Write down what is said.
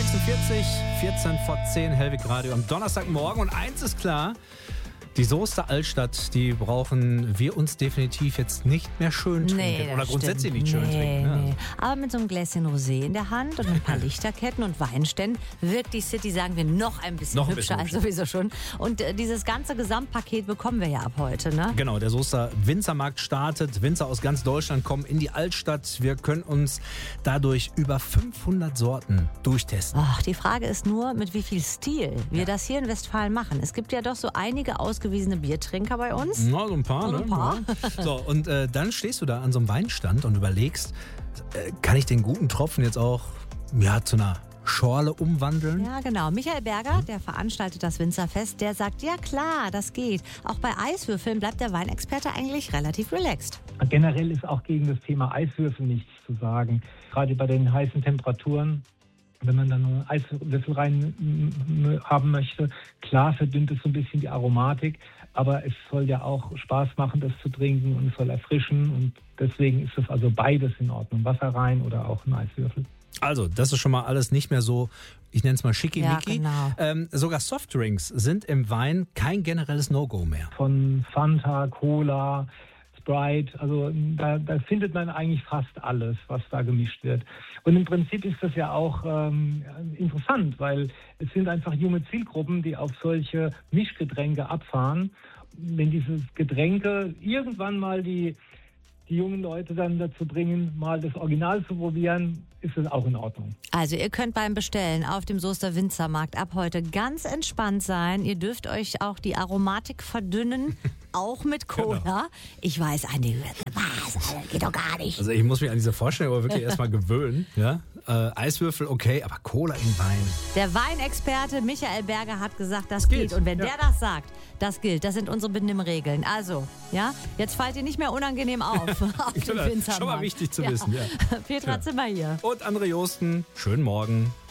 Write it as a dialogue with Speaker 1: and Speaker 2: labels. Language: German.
Speaker 1: 14 vor 10, Hellwig Radio am Donnerstagmorgen. Und eins ist klar, die Soester Altstadt, die brauchen wir uns definitiv jetzt nicht mehr schön trinken. Oder grundsätzlich nicht schön trinken. Ja.
Speaker 2: Nee. Aber mit so einem Gläschen Rosé in der Hand und ein paar Lichterketten und Weinständen wirkt die City, sagen wir, noch ein bisschen hübscher als sowieso schon. Und dieses ganze Gesamtpaket bekommen wir ja ab heute, ne?
Speaker 1: Genau, der Soester Winzermarkt startet. Winzer aus ganz Deutschland kommen in die Altstadt. Wir können uns dadurch über 500 Sorten durchtesten.
Speaker 2: Ach, die Frage ist nur, mit wie viel Stil wir das hier in Westfalen machen. Es gibt ja doch so einige ausgewiesene Biertrinker bei uns.
Speaker 1: Na, so ein paar. Ja. So, und dann stehst du da an so einem Weinstand und überlegst, kann ich den guten Tropfen jetzt auch zu einer Schorle umwandeln?
Speaker 2: Ja, genau. Michael Berger, der veranstaltet das Winzerfest, der sagt, ja klar, das geht. Auch bei Eiswürfeln bleibt der Weinexperte eigentlich relativ relaxed.
Speaker 3: Generell ist auch gegen das Thema Eiswürfel nichts zu sagen. Gerade bei den heißen Temperaturen, wenn man dann einen Eiswürfel rein haben möchte, klar verdünnt es so ein bisschen die Aromatik, aber es soll ja auch Spaß machen, das zu trinken, und es soll erfrischen, und deswegen ist das also beides in Ordnung. Wasser rein oder auch ein Eiswürfel.
Speaker 1: Also, das ist schon mal alles nicht mehr so, ich nenne es mal schickimicki.
Speaker 2: Ja, genau.
Speaker 1: Sogar Softdrinks sind im Wein kein generelles No-Go mehr.
Speaker 3: Von Fanta, Cola, Sprite, also da findet man eigentlich fast alles, was da gemischt wird. Und im Prinzip ist das ja auch interessant, weil es sind einfach junge Zielgruppen, die auf solche Mischgetränke abfahren. Wenn diese Getränke irgendwann mal die jungen Leute dann dazu bringen, mal das Original zu probieren, ist das auch in Ordnung.
Speaker 2: Also ihr könnt beim Bestellen auf dem Soester Winzermarkt ab heute ganz entspannt sein. Ihr dürft euch auch die Aromatik verdünnen, auch mit Cola. Genau. Ich weiß, einige, was, geht doch gar nicht.
Speaker 1: Also ich muss mich an diese Vorstellung aber wirklich erstmal gewöhnen. Ja? Eiswürfel, okay, aber Cola in Wein.
Speaker 2: Der Weinexperte Michael Berger hat gesagt, das geht. Und wenn der das sagt, das gilt. Das sind unsere Benimmregeln. Also, ja, jetzt fallt ihr nicht mehr unangenehm auf dem Winzermarkt.
Speaker 1: Schon mal wichtig zu wissen, ja.
Speaker 2: Petra Zimmer hier.
Speaker 1: Und André Josten, schönen Morgen.